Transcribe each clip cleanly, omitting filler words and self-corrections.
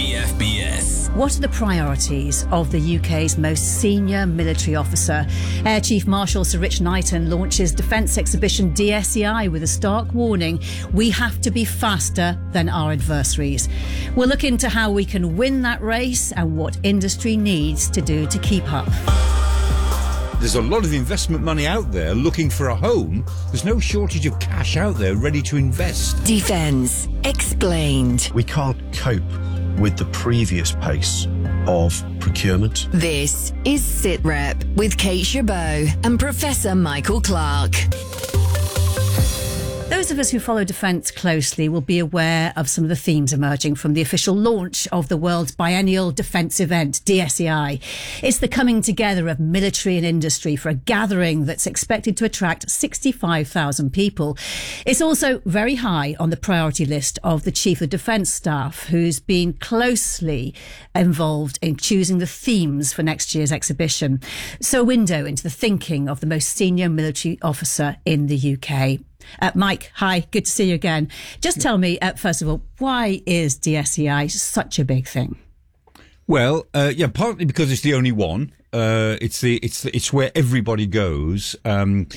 CFBS. What are the priorities of the UK's most senior military officer? Air Chief Marshal Sir Rich Knighton launches defence exhibition DSEI with a stark warning: we have to be faster than our adversaries. We'll look into how we can win that race and what industry needs to do to keep up. There's a lot of investment money out there looking for a home. There's no shortage of cash out there ready to invest. Defence Explained. We can't cope with the previous pace of procurement. This is SITREP with Kate Chabot and Professor Michael Clark. Those of us who follow defence closely will be aware of some of the themes emerging from the official launch of the world's biennial defence event, DSEI. It's the coming together of military and industry for a gathering that's expected to attract 65,000 people. It's also very high on the priority list of the Chief of Defence Staff, who's been closely involved in choosing the themes for next year's exhibition. So a window into the thinking of the most senior military officer in the UK. Mike, hi, good to see you again. Just tell me, first of all, why is DSEI such a big thing? Well, partly because it's the only one. It's where everybody goes, and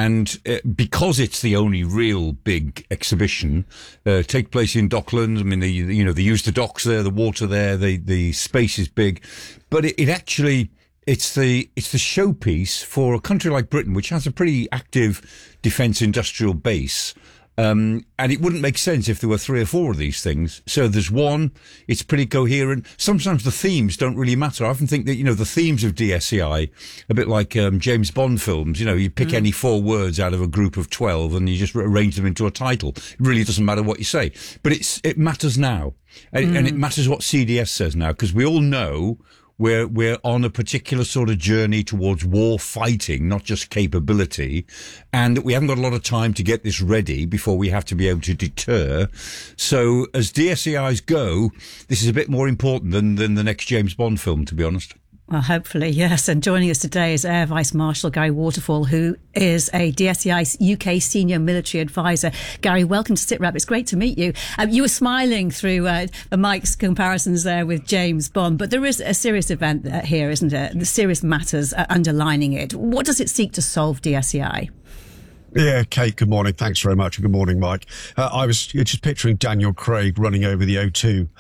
because it's the only real big exhibition, take place in Docklands. I mean, they use the docks there, the water there, the space is big, but it actually. It's the showpiece for a country like Britain, which has a pretty active defence industrial base. And it wouldn't make sense if there were 3 or 4 of these things. So there's one, it's pretty coherent. Sometimes the themes don't really matter. I often think that, the themes of DSEI, a bit like James Bond films, you pick any 4 words out of a group of 12 and you just arrange them into a title. It really doesn't matter what you say. But it matters now. And it matters what CDS says now, because we all know we're on a particular sort of journey towards war fighting, not just capability, and we haven't got a lot of time to get this ready before we have to be able to deter. So as DSEIs go, this is a bit more important than the next James Bond film, to be honest. Well, hopefully, yes. And joining us today is Air Vice Marshal Gary Waterfall, who is a DSEI UK Senior Military Advisor. Gary, welcome to SITREP. It's great to meet you. You were smiling through Mike's comparisons there with James Bond, but there is a serious event here, isn't it? The serious matters underlining it. What does it seek to solve, DSEI? Yeah, Kate, good morning. Thanks very much. And good morning, Mike. I was just picturing Daniel Craig running over the O2.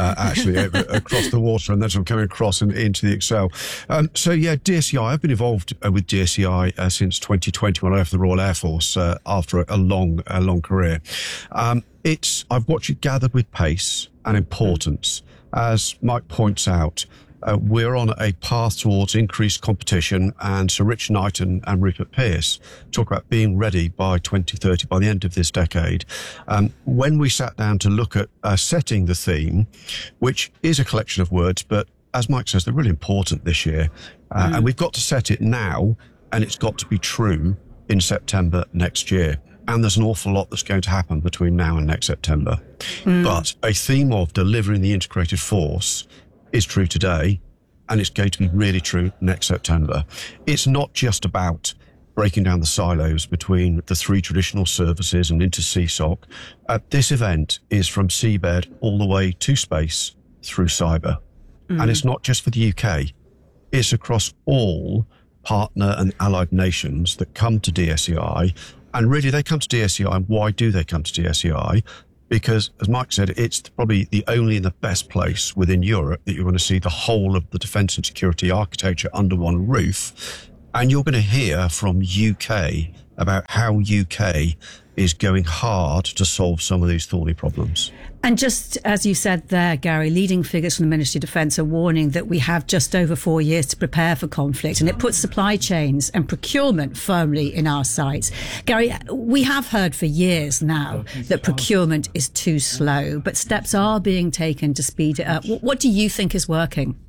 Across the water, and then sort of coming across and into the Excel. DSEI, I've been involved with DSEI since 2020 when I left the Royal Air Force after a long career. I've watched it gathered with pace and importance. As Mike points out, we're on a path towards increased competition, and Sir Rich Knighton and Rupert Pearce talk about being ready by 2030, by the end of this decade. When we sat down to look at setting the theme, which is a collection of words, but as Mike says, they're really important this year, and we've got to set it now, and it's got to be true in September next year. And there's an awful lot that's going to happen between now and next September. But a theme of delivering the integrated force is true today, and it's going to be really true next September. It's not just about breaking down the silos between the 3 traditional services and into CSOC. This event is from seabed all the way to space through cyber. And it's not just for the UK. It's across all partner and allied nations that come to DSEI. And really, they come to DSEI. And why do they come to DSEI? Because, as Mike said, it's probably the only and the best place within Europe that you're going to see the whole of the defence and security architecture under one roof. And you're going to hear from UK about how UK is going hard to solve some of these thorny problems. And just as you said there, Gary, leading figures from the Ministry of Defence are warning that we have just over 4 years to prepare for conflict, and it puts supply chains and procurement firmly in our sights. Gary, we have heard for years now that procurement is too slow, but steps are being taken to speed it up. What do you think is working?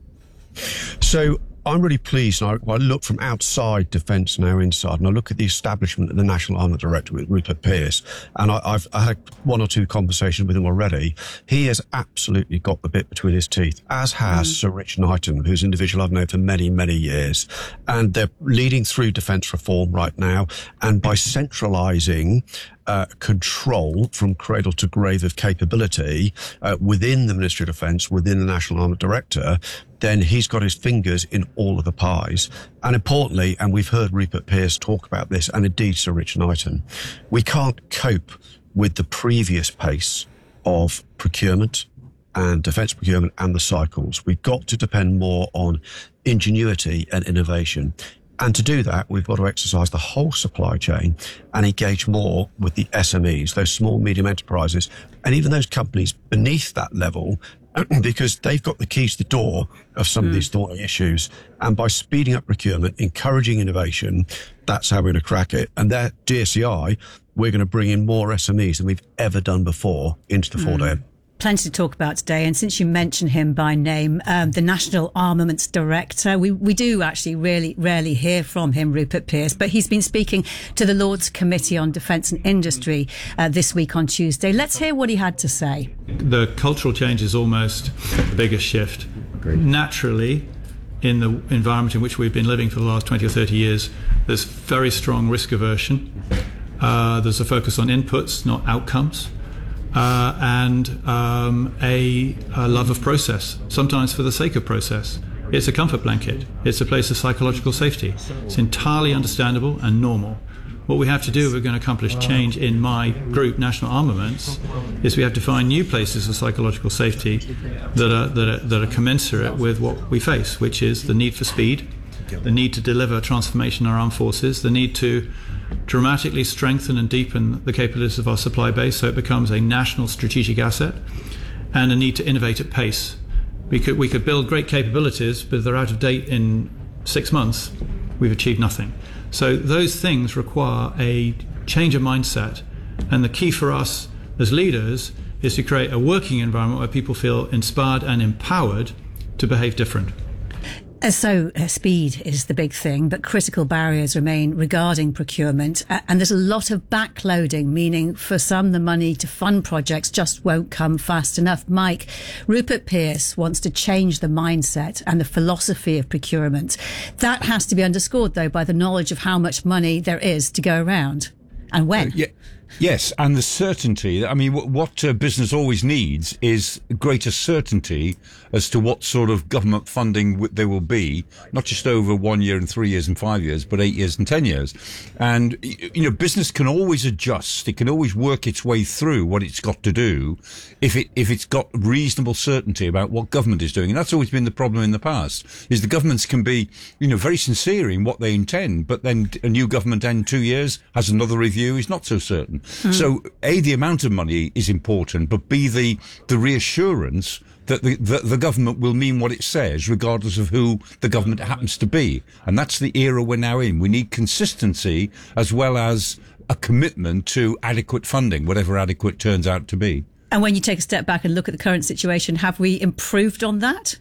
So I'm really pleased. I look from outside defence now inside, and I look at the establishment of the National Armament Director with Rupert Pearce, and I had 1 or 2 conversations with him already. He has absolutely got the bit between his teeth, as has Sir Rich Knighton, who's an individual I've known for many, many years. And they're leading through defence reform right now, and by centralising control from cradle to grave of capability within the Ministry of Defence, within the National Armament Director, then he's got his fingers in all of the pies. And importantly, and we've heard Rupert Pearce talk about this, and indeed Sir Richard Knighton, we can't cope with the previous pace of procurement and defence procurement and the cycles. We've got to depend more on ingenuity and innovation. And to do that, we've got to exercise the whole supply chain and engage more with the SMEs, those small, medium enterprises, and even those companies beneath that level, because they've got the keys to the door of some of these thorny issues. And by speeding up procurement, encouraging innovation, that's how we're going to crack it. And that DSEI, we're going to bring in more SMEs than we've ever done before into the 4-day. Plenty to talk about today, and since you mention him by name, the National Armaments Director, we do actually really rarely hear from him, Rupert Pearce, but he's been speaking to the Lords Committee on Defence and Industry this week on Tuesday. Let's hear what he had to say. The cultural change is almost the biggest shift. Agreed. Naturally, in the environment in which we've been living for the last 20 or 30 years, there's very strong risk aversion. There's a focus on inputs, not outcomes. And a love of process, sometimes for the sake of process. It's a comfort blanket. It's a place of psychological safety. It's entirely understandable and normal. What we have to do if we're going to accomplish change in my group, National Armaments, is we have to find new places of psychological safety that are commensurate with what we face, which is the need for speed, the need to deliver transformation in our armed forces, the need to dramatically strengthen and deepen the capabilities of our supply base so it becomes a national strategic asset, and a need to innovate at pace. We could build great capabilities, but if they're out of date in 6 months, we've achieved nothing. So those things require a change of mindset, and the key for us as leaders is to create a working environment where people feel inspired and empowered to behave different. So speed is the big thing, but critical barriers remain regarding procurement. And there's a lot of backloading, meaning for some, the money to fund projects just won't come fast enough. Mike, Rupert Pearce wants to change the mindset and the philosophy of procurement. That has to be underscored, though, by the knowledge of how much money there is to go around and when. Yes, and the certainty. I mean, what business always needs is greater certainty as to what sort of government funding there will be, not just over 1 year and 3 years and 5 years, but 8 years and 10 years. And, business can always adjust. It can always work its way through what it's got to do if it's got reasonable certainty about what government is doing. And that's always been the problem in the past, is the governments can be, very sincere in what they intend, but then a new government in 2 years has another review, is not so certain. So, A, the amount of money is important, but B, the reassurance that the government will mean what it says, regardless of who the government happens to be. And that's the era we're now in. We need consistency as well as a commitment to adequate funding, whatever adequate turns out to be. And when you take a step back and look at the current situation, have we improved on that?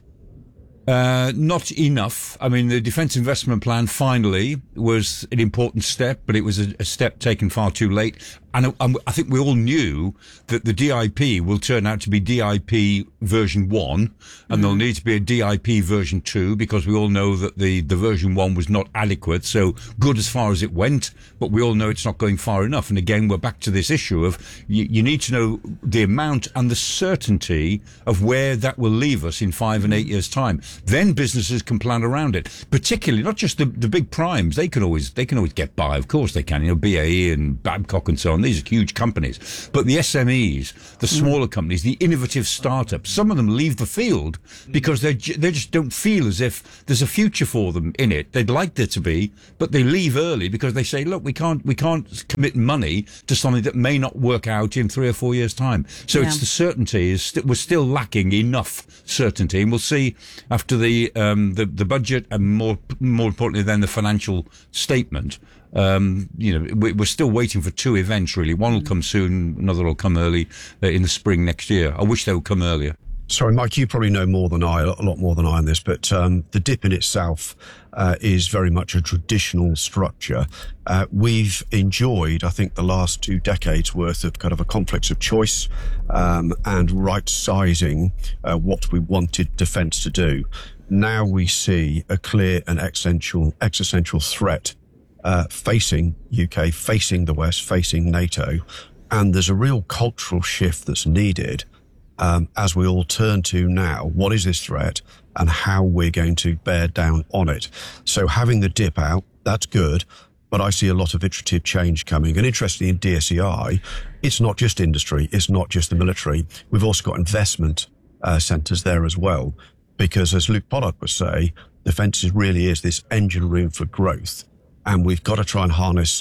Not enough. I mean, the Defence Investment Plan finally was an important step, but it was a step taken far too late. And I think we all knew that the DIP will turn out to be DIP version 1, and there'll need to be a DIP version 2, because we all know that the version 1 was not adequate, so good as far as it went, but we all know it's not going far enough. And again, we're back to this issue of you need to know the amount and the certainty of where that will leave us in 5 and 8 years' time. Then businesses can plan around it, particularly not just the big primes. They can always get by, of course they can, BAE and Babcock and so on. These are huge companies. But the SMEs, the smaller companies, the innovative startups, some of them leave the field because they just don't feel as if there's a future for them in it. They'd like there to be, but they leave early because they say, look, we can't commit money to something that may not work out in 3 or 4 years' time. So it's the certainty. We're still lacking enough certainty, and we'll see after the budget, and more importantly then the financial statement. We're still waiting for 2 events, really. One will come soon, another will come early in the spring next year. I wish they would come earlier. Sorry, Mike, you probably know more than I, a lot more than I on this, but the DIP in itself is very much a traditional structure. We've enjoyed, I think, the last 2 decades worth of kind of a conflicts of choice and right-sizing what we wanted defence to do. Now we see a clear and existential threat facing UK, facing the West, facing NATO. And there's a real cultural shift that's needed as we all turn to now, what is this threat and how we're going to bear down on it. So having the dip out, that's good, but I see a lot of iterative change coming. And interestingly, in DSEI, it's not just industry, it's not just the military. We've also got investment centres there as well, because as Luke Pollard would say, defence really is this engine room for growth. And we've got to try and harness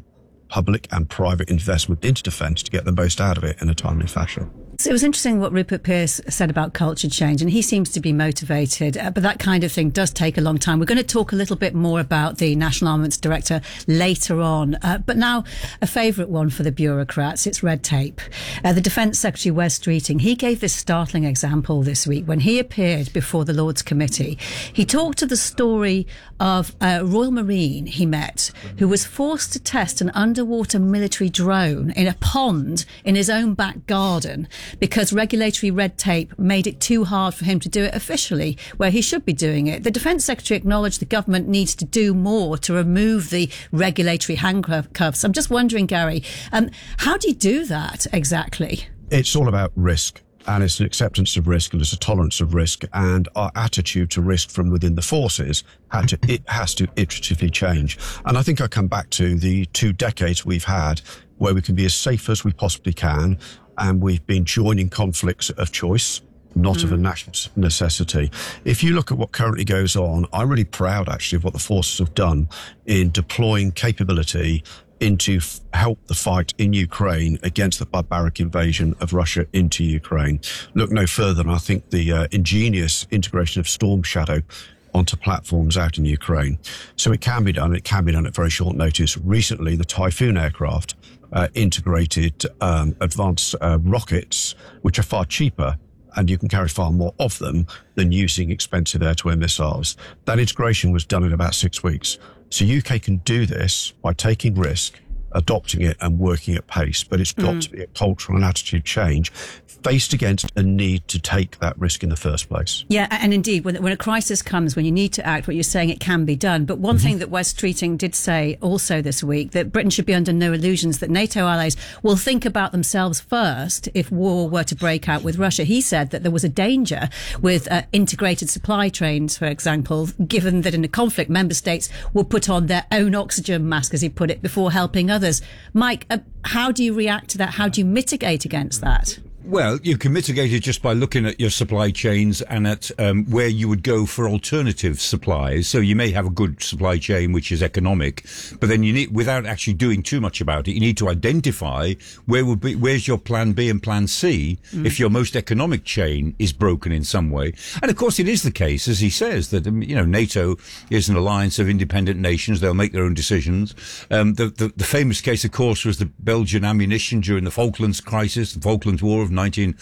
public and private investment into defence to get the most out of it in a timely fashion. So it was interesting what Rupert Pearce said about culture change, and he seems to be motivated, but that kind of thing does take a long time. We're going to talk a little bit more about the National Armaments Director later on, but now a favourite one for the bureaucrats, it's red tape. The Defence Secretary, Wes Streeting, he gave this startling example this week when he appeared before the Lords Committee. He talked to the story of a Royal Marine he met who was forced to test an underwater military drone in a pond in his own back garden because regulatory red tape made it too hard for him to do it officially where he should be doing it. The Defence Secretary acknowledged the government needs to do more to remove the regulatory handcuffs. I'm just wondering, Gary, how do you do that exactly? It's all about risk. And it's an acceptance of risk and it's a tolerance of risk, and our attitude to risk from within the forces it has to iteratively change. And I think I come back to the 2 decades we've had where we can be as safe as we possibly can, and we've been joining conflicts of choice, not of a national necessity. If you look at what currently goes on, I'm really proud actually of what the forces have done in deploying capability into help the fight in Ukraine against the barbaric invasion of Russia into Ukraine. Look no further than I think the ingenious integration of Storm Shadow onto platforms out in Ukraine. So it can be done. It can be done at very short notice. Recently, the Typhoon aircraft integrated advanced rockets, which are far cheaper, and you can carry far more of them than using expensive air-to-air missiles. That integration was done in about 6 weeks. So UK can do this by taking risk, adopting it and working at pace, but it's got to be a cultural and attitude change faced against a need to take that risk in the first place. Yeah, and indeed, when a crisis comes, when you need to act, what you're saying, it can be done. But one thing that Wes Streeting did say also this week, that Britain should be under no illusions that NATO allies will think about themselves first if war were to break out with Russia. He said that there was a danger with integrated supply trains, for example, given that in a conflict, member states will put on their own oxygen mask, as he put it, before helping others. Mike, how do you react to that? How do you mitigate against that? Well, you can mitigate it just by looking at your supply chains and at where you would go for alternative supplies. So you may have a good supply chain which is economic, but then you need, without actually doing too much about it, you need to identify where's your plan B and plan C if your most economic chain is broken in some way. And of course, it is the case, as he says, that NATO is an alliance of independent nations. They'll make their own decisions. The famous case, of course, was the Belgian ammunition during the Falklands crisis, the Falklands War of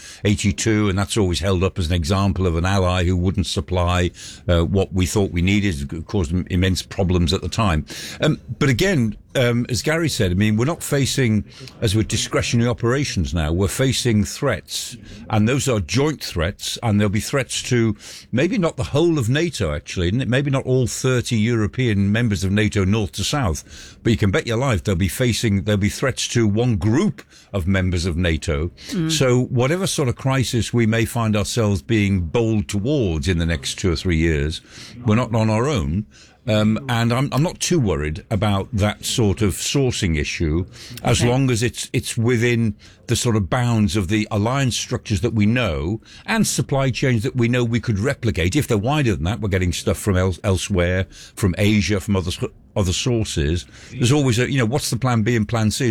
1982, and that's always held up as an example of an ally who wouldn't supply what we thought we needed. It caused immense problems at the time. But again, as Gary said, I mean, we're not facing, as with discretionary operations now, we're facing threats, and those are joint threats, and there'll be threats to maybe not the whole of NATO, actually, maybe not all 30 European members of NATO north to south, but you can bet your life there'll be threats to one group of members of NATO. So whatever sort of crisis we may find ourselves being bowled towards in the next 2 or 3 years, we're not on our own. And I'm not too worried about that sort of sourcing issue, as long as it's within the sort of bounds of the alliance structures that we know and supply chains that we know we could replicate. If they're wider than that, we're getting stuff from elsewhere, from Asia, from other sources. There's always what's the plan B and plan C?